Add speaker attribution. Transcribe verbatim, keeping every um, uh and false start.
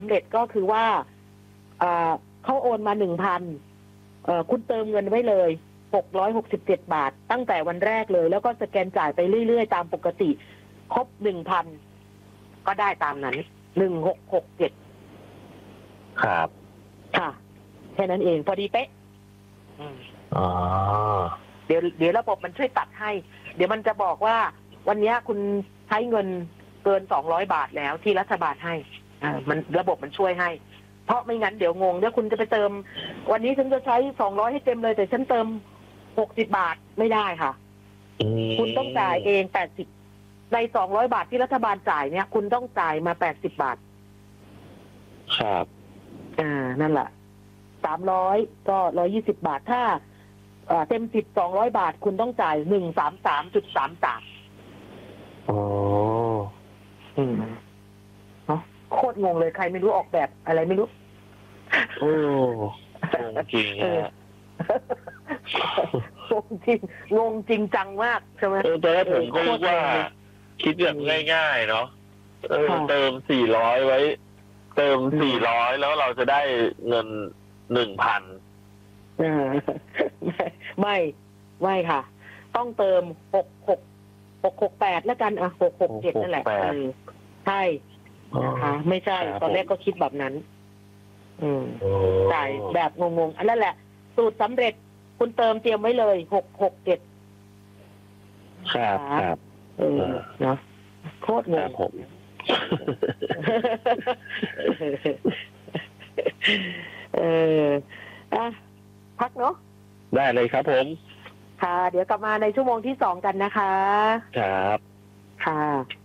Speaker 1: ำเร็จก็คือว่าเขาโอนมาหนึ่งพันคุณเติมเงินไว้เลยหกร้อยหกสิบเจ็ดบาทตั้งแต่วันแรกเลยแล้วก็สแกนจ่ายไปเรื่อยๆตามปกติครบหนึ่งพันก็ได้ตามนั้นหนึ่งหกหกเจ็ด
Speaker 2: ครับ
Speaker 1: ค่ะแค่นั้นเองพอดีเป๊ะ
Speaker 2: อ๋อ
Speaker 1: เดี๋ยวเดี๋ยวระบบมันช่วยตัดให้เดี๋ยวมันจะบอกว่าวันนี้คุณใช้เงินเกินสองร้อยบาทแล้วที่รัฐบาลให้อ่ามันระบบมันช่วยให้เพราะไม่งั้นเดี๋ยวงงเดี๋ยวคุณจะไปเติมวันนี้ฉันจะใช้สองร้อยให้เต็มเลยแต่ฉันเติมหกสิบบาทไม่ได้ค่ะคุณต้องจ่ายเองแปดสิบในสองร้อยบาทที่รัฐบาลจ่ายเนี่ยคุณต้องจ่ายมาแปดสิบบาท
Speaker 2: ครับ
Speaker 1: อ่านั่นแหละสามร้อยก็ร้อยยี่สิบบาทถ้าเต็มสิบสองร้อยบาทคุณต้องจ่ายหนึ่งสามสามจุดสามสาม
Speaker 2: อ๋อ
Speaker 1: อืมเนาะโคตรงงเลยใครไม่รู้ออกแบบอะไรไม่รู้
Speaker 2: โอ้งงจริงฮะ
Speaker 1: งงจริงงงจริงจังมากใช่ไหม
Speaker 2: เออตอนแรกผมก็คิดว่าคิดแบบง่ายๆเนาะเออเติมสี่ร้อยไว้เติมสี่ร้อยแล้วเราจะได้เงินหนึ่งพัน
Speaker 1: ไม่ไม่ค่ะ ต้องเติมหกหกหกหกแปดแล้วกันอ่ะหกหกเจ็ดนั่นแหละใช่นะคะไม่ใช่ตอนแรกก็คิดแบบนั้น อืมจ่ายแบบงงๆอันนั้นแหละสูตรสำเร็จคุณเติมเตรียมไว้เลยหกหกเจ็ด
Speaker 2: ครับครับ
Speaker 1: เออเนาะโคตรงง
Speaker 2: ผม
Speaker 1: เอออ่ะพักเนาะ
Speaker 2: ได้เลยครับผม
Speaker 1: ค่ะเดี๋ยวกลับมาในชั่วโมงที่สองกันนะคะ
Speaker 2: ครับ
Speaker 1: ค่ะ